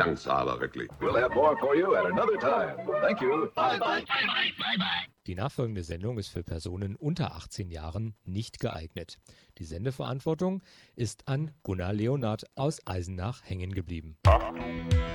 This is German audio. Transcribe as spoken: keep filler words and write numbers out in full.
Chance, aber wirklich. We'll have more for you at another time. Thank you. Bye, bye, bye, bye, bye, bye. Die nachfolgende Sendung ist für Personen unter achtzehn Jahren nicht geeignet. Die Sendeverantwortung ist an Gunnar Leonard aus Eisenach hängen geblieben.